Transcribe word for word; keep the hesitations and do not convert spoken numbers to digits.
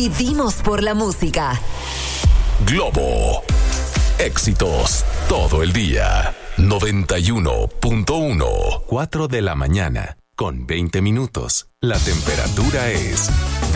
Vivimos por la música. Globo. Éxitos todo el día. noventa y uno punto uno. cuatro de la mañana con veinte minutos. La temperatura es